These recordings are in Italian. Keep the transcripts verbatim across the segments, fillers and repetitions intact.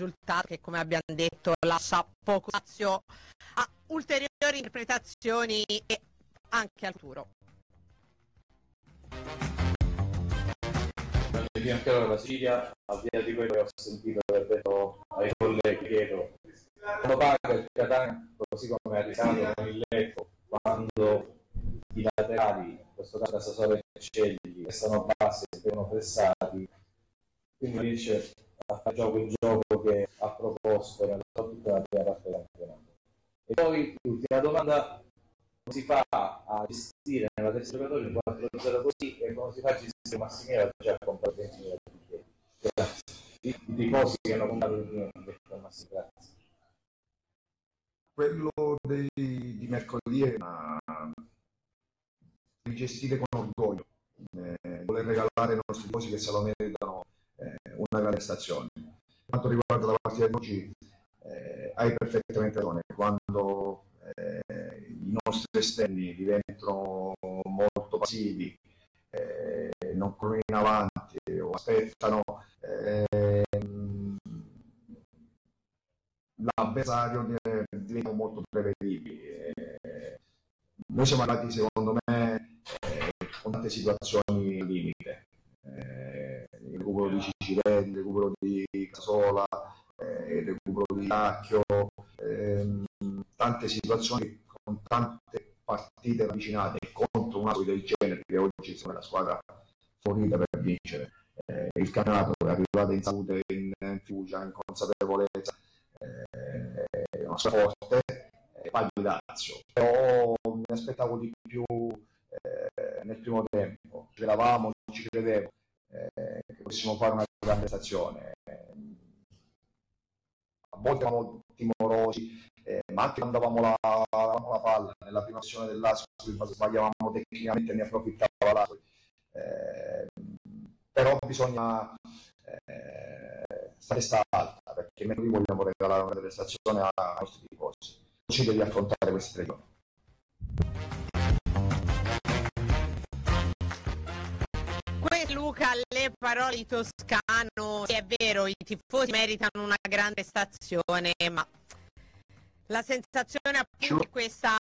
risultato che, come abbiamo detto, lascia poco spazio a ulteriori interpretazioni e anche al futuro. Anche la Sicilia, al di là di quello che ho sentito aver detto ai colleghi dietro, quando paga il Catania, così come è arrivato con il Lecco, quando i laterali, in questo caso Sassuolo e Celli, restano bassi e vengono pressati, quindi riesce a fare gioco il gioco che ha proposto nella tutta la prima parte del campionato. E poi l'ultima domanda: come si fa a gestire nella testa dei giocatori il quattro zero così, e come si fa a gestire Massimiliano già a comprare ventimila bicchieri? Grazie. I, i tifosi che hanno comprato il mio detto Massimiliano. Quello dei, di mercoledì è una di gestire con orgoglio, eh, voler regalare ai nostri tifosi che se lo meritano eh, una grande stazione. Per quanto riguarda la partita di oggi, eh, hai perfettamente ragione, quando eh, i nostri esterni diventano molto passivi, eh, non corrono in avanti o aspettano, eh, l'avversario diventa molto prevedibili. Eh, noi siamo andati, secondo me, eh, con tante situazioni limite, eh, il recupero di Cicirelli, il recupero di Casola, eh, il recupero di Tacchio, ehm, tante situazioni con tante partite ravvicinate contro un altro del genere che oggi sembra la squadra fornita per vincere. Eh, il campionato è arrivato in salute, in, in fiducia, in consapevolezza, eh, è una squadra forte, eh, paghi Lazio, però mi aspettavo di più eh, nel primo tempo, ci eravamo, non ci credevo eh, che potessimo fare una grande stazione. A volte eravamo timorosi, eh, ma anche quando avevamo la, la palla nella prima azione dell'Ascoli, sbagliavamo tecnicamente e ne approfittava l'Ascoli. Eh, però bisogna eh, stare sta alta, perché noi vogliamo regalare una prestazione ai nostri tifosi. Ci devi affrontare questi tre giorni. Luca, le parole di Toscano, sì, è vero, i tifosi meritano una grande stazione, ma la sensazione appunto è questa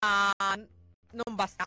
non basta.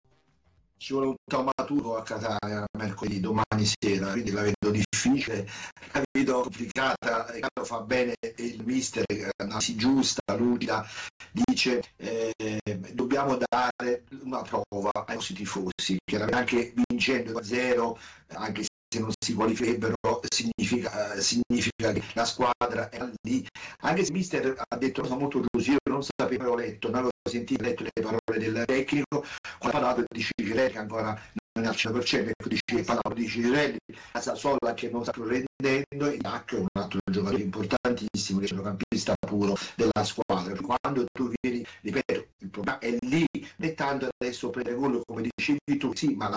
Ci vuole un taumaturgo a Catania mercoledì, domani sera, quindi la vedo difficile, la vedo complicata. Carlo fa bene il mister, un'analisi giusta, lucida, dice eh, dobbiamo dare una prova ai nostri tifosi, chiaramente anche vincendo due a zero, anche se non si qualificherebbero, significa, significa che la squadra è lì, anche se il mister ha detto una cosa molto giusta, io non sapevo, avevo letto, non avevo sentito, letto le parole del tecnico, quando ha parlato di Cicirelli che ancora non è al cento per cento, ecco, dice, parlavo di Cicirelli, la Sassuolo che non sta più rendendo, e Tacchio è un altro giocatore importantissimo, che è un campista puro della squadra. Quando tu vieni, ripeto, il problema è lì, non è tanto adesso prendere gol come dicevi tu, sì, ma la,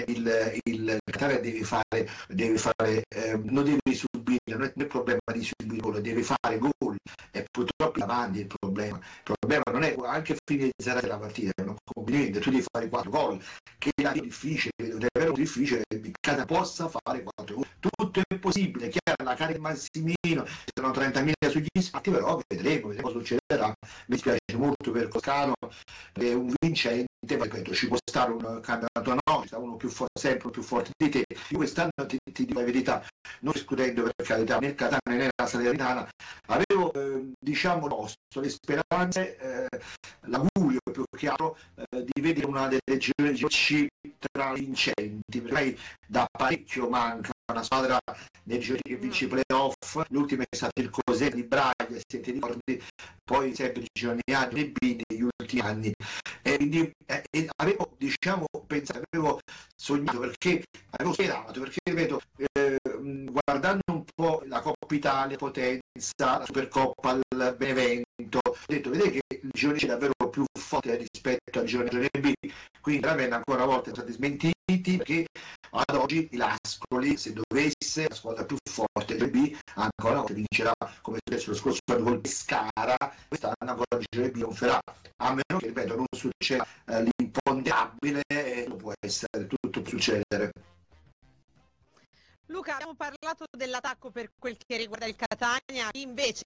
il, il Catania deve fare, deve fare eh, non deve subire, non è, non è il problema di subire gol, deve fare gol, e purtroppo avanti il problema. Il problema non è anche finalizzare la partita, non complimenti, tu devi fare quattro gol, che è difficile, è davvero difficile che il Catania possa fare quattro gol. Tutto è possibile, chiaro, la carica Massimino, sono trentamila sugli spatti, però vedremo, vedremo cosa succederà. Mi spiace molto per Toscano, è un vincente, ma ripeto, ci può stare un campionato, no, sta uno più forte, sempre più forte di te. Io quest'anno ti, ti dico la verità, non escludendo per carità né il Catania né la Salernitana, avevo eh, diciamo posto le speranze, eh, l'augurio più chiaro eh, di vedere una delle gironi tra vincenti, perché da parecchio manca una squadra nei gironi che vince i playoff, l'ultima è stato il Cosenza di Braga, se ti ricordi, poi sempre i gironi A e B negli ultimi anni, e quindi eh, e avevo diciamo pensato, avevo sognato, perché avevo sperato, perché ripeto, eh, guardando un po' la Coppa Italia potenza, la Supercoppa al Benevento, ho detto vedete che il girone è davvero più forte rispetto al girone B, quindi veramente ancora una volta sono stati smentiti, perché ad oggi i Lascoli, se dovesse la squadra più forte del B, ancora una volta vincerà, come successo lo scorso anno col Pescara, quest'anno ancora il girone B non farà, a meno che, ripeto, non succeda eh, l'imponderabile, e non può essere, tutto può succedere. Luca, abbiamo parlato dell'attacco per quel che riguarda il Catania, invece